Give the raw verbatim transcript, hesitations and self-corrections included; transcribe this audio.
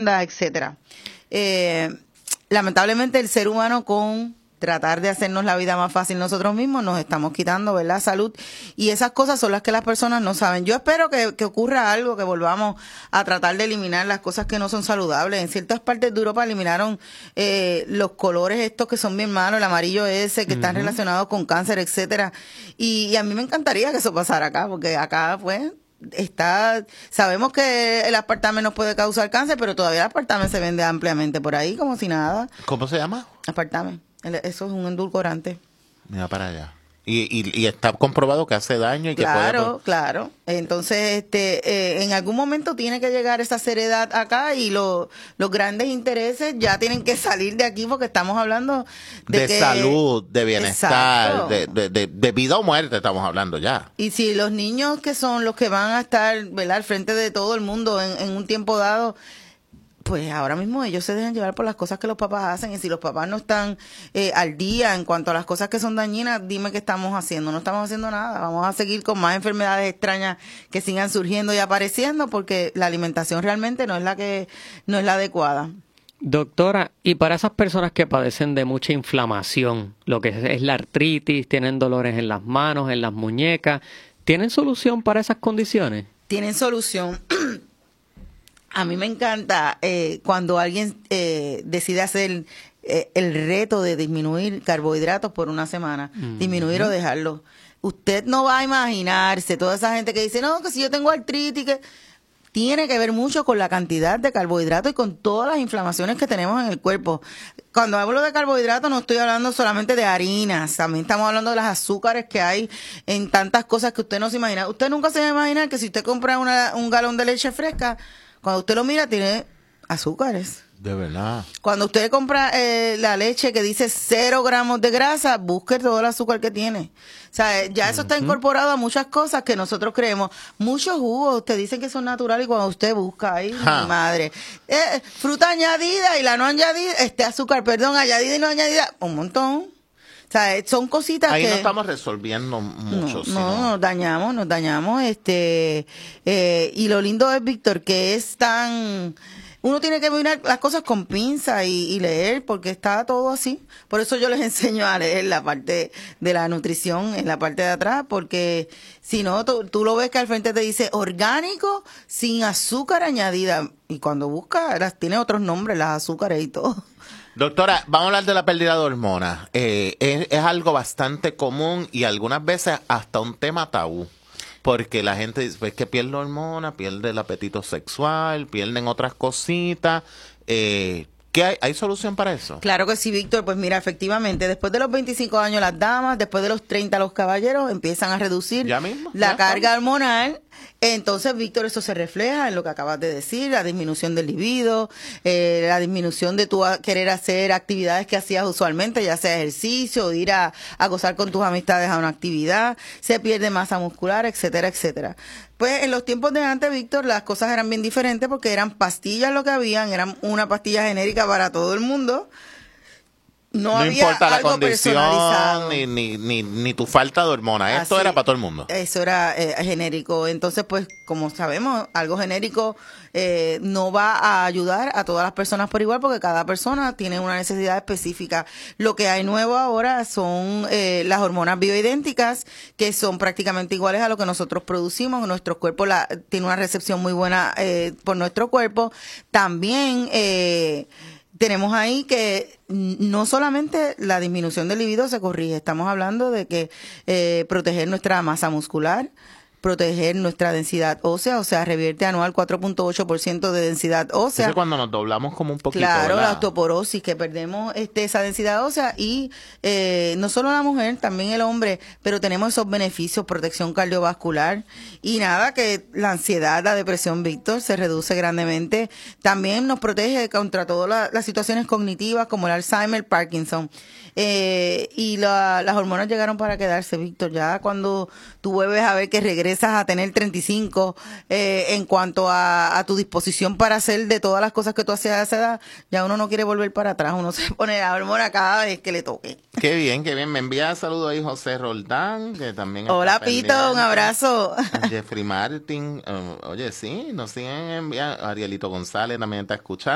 microondas, etcétera. Eh, lamentablemente el ser humano, con tratar de hacernos la vida más fácil nosotros mismos, nos estamos quitando, ¿verdad?, salud, y esas cosas son las que las personas no saben. Yo espero que, que ocurra algo, que volvamos a tratar de eliminar las cosas que no son saludables. En ciertas partes de Europa eliminaron eh, los colores estos que son bien malos, el amarillo ese, que uh-huh. están relacionados con cáncer, etcétera, y, y a mí me encantaría que eso pasara acá, porque acá, pues, está, sabemos que el aspartame nos puede causar cáncer, pero todavía el aspartame se vende ampliamente por ahí, como si nada. ¿Cómo se llama? Aspartame. Eso es un endulcorante. Mira para allá. Y, y, y está comprobado que hace daño y que claro, puede... Claro, entonces este, eh, en algún momento tiene que llegar esa seriedad acá, y lo, los grandes intereses ya tienen que salir de aquí, porque estamos hablando de, de que, salud, de bienestar, de, de, de, de vida o muerte estamos hablando ya. Y si los niños, que son los que van a estar, ¿verdad?, al frente de todo el mundo en, en un tiempo dado, pues ahora mismo ellos se dejan llevar por las cosas que los papás hacen, y si los papás no están eh, al día en cuanto a las cosas que son dañinas, dime qué estamos haciendo. No estamos haciendo nada. Vamos a seguir con más enfermedades extrañas que sigan surgiendo y apareciendo, porque la alimentación realmente no es la que no es la adecuada. Doctora, y para esas personas que padecen de mucha inflamación, lo que es, es la artritis, tienen dolores en las manos, en las muñecas, ¿tienen solución para esas condiciones? Tienen solución. A mí me encanta eh, cuando alguien eh, decide hacer eh, el reto de disminuir carbohidratos por una semana, mm-hmm. disminuir o dejarlo. Usted no va a imaginarse toda esa gente que dice, no, que si yo tengo artritis, que tiene que ver mucho con la cantidad de carbohidratos y con todas las inflamaciones que tenemos en el cuerpo. Cuando hablo de carbohidratos no estoy hablando solamente de harinas, también estamos hablando de las azúcares que hay en tantas cosas que usted no se imagina. Usted nunca se va a imaginar que si usted compra una, un galón de leche fresca, cuando usted lo mira, tiene azúcares. De verdad. Cuando usted compra eh, la leche que dice cero gramos de grasa, busque todo el azúcar que tiene. O sea, ya eso uh-huh. está incorporado a muchas cosas que nosotros creemos. Muchos jugos, usted dicen que son naturales, y cuando usted busca, ay, ja. mi madre, eh, fruta añadida y la no añadida, este azúcar, perdón, añadida y no añadida, un montón. O sea, son cositas ahí que... no estamos resolviendo mucho. No, sino... no, nos dañamos, nos dañamos. este eh, Y lo lindo es, Víctor, que es tan... Uno tiene que mirar las cosas con pinza y, y leer, porque está todo así. Por eso yo les enseño a leer la parte de la nutrición en la parte de atrás, porque si no, tú, tú lo ves que al frente te dice orgánico, sin azúcar añadida. Y cuando buscas, las tiene otros nombres, las azúcares y todo. Doctora, vamos a hablar de la pérdida de hormonas. Eh, es, es algo bastante común y algunas veces hasta un tema tabú. Porque la gente dice, pues que pierde hormonas, pierde el apetito sexual, pierden otras cositas. Eh, ¿qué hay? ¿Hay solución para eso? Claro que sí, Víctor. Pues mira, efectivamente, después de los veinticinco años las damas, después de los treinta los caballeros, empiezan a reducir ¿Ya mismo? la ¿Ya carga estamos? hormonal. Entonces, Víctor, eso se refleja en lo que acabas de decir, la disminución del libido, eh, la disminución de tu a- querer hacer actividades que hacías usualmente, ya sea ejercicio o ir a, a gozar con tus amistades a una actividad, se pierde masa muscular, etcétera, etcétera. Pues en los tiempos de antes, Víctor, las cosas eran bien diferentes porque eran pastillas lo que habían, eran una pastilla genérica para todo el mundo. No, No había importa la algo condición ni, ni, ni, ni tu falta de hormonas. Esto Así, era para todo el mundo. Eso era eh, genérico. Entonces, pues, como sabemos, algo genérico eh, no va a ayudar a todas las personas por igual, porque cada persona tiene una necesidad específica. Lo que hay nuevo ahora son eh, las hormonas bioidénticas, que son prácticamente iguales a lo que nosotros producimos. Nuestro cuerpo la, tiene una recepción muy buena eh, por nuestro cuerpo. También... Eh, tenemos ahí que no solamente la disminución del libido se corrige, estamos hablando de que eh, proteger nuestra masa muscular, proteger nuestra densidad ósea, o sea, revierte anual cuatro punto ocho por ciento de densidad ósea. Eso es cuando nos doblamos como un poquito, claro, ¿verdad? La osteoporosis, que perdemos este, esa densidad ósea, y eh, no solo la mujer, también el hombre, pero tenemos esos beneficios, protección cardiovascular, y nada, que la ansiedad, la depresión, Víctor, se reduce grandemente. También nos protege contra todas la, las situaciones cognitivas como el Alzheimer, Parkinson. Eh, y la, las hormonas llegaron para quedarse, Víctor. Ya cuando tú vuelves a ver que regresas a tener treinta y cinco, eh, en cuanto a, a tu disposición para hacer de todas las cosas que tú hacías a esa edad, ya uno no quiere volver para atrás, uno se pone la hormona cada vez que le toque. Qué bien, qué bien. Me envía saludos ahí José Roldán, que también está Hola, pendiente. Pito, un abrazo. Jeffrey Martin, uh, oye, sí, nos siguen enviando. Arielito González también está escuchando.